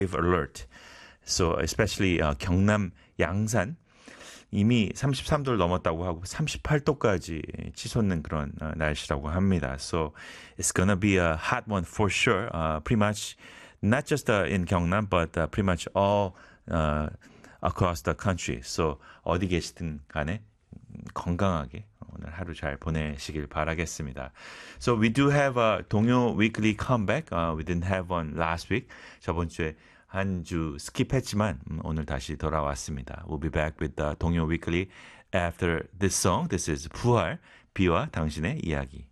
alert. So especially 경남 양산 이미 33도를 넘었다고 하고 38도까지 치솟는 그런 날씨라고 합니다. So it's gonna be a hot one for sure. Pretty much not just in 경남 but pretty much all across the country. So 어디 계시든 간에 건강하게 오늘 하루 잘 보내시길 바라겠습니다. So we do have a 동요 weekly comeback. We didn't have one last week. 저번 주에 한 주 스킵했지만 오늘 다시 돌아왔습니다. We'll be back with the 동요 weekly after this song. This is 부활, 비와 당신의 이야기.